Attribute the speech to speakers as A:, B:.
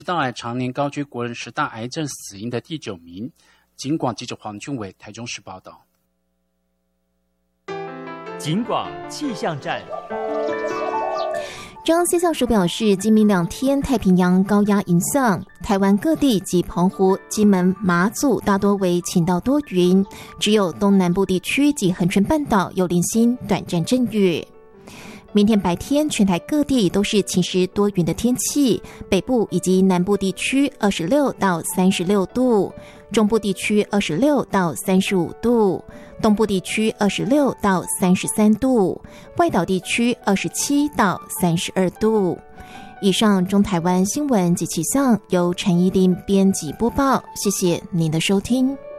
A: 道癌常年高居国人10大癌症死因的第9名。警广记者黄俊伟台中市报道。
B: 警广气象站。
C: 中央气象署表示，今明2天太平洋高压影响台湾各地及澎湖、金门、马祖大多为晴到多云，只有东南部地区及恒春半岛有零星短暂阵雨。明天白天全台各地都是晴时多云的天气，北部以及南部地区26到36度，中部地区26到35度，东部地区26到33度，外岛地区27到32度。以上中台湾新闻及气象由陈怡琳编辑播报，谢谢您的收听。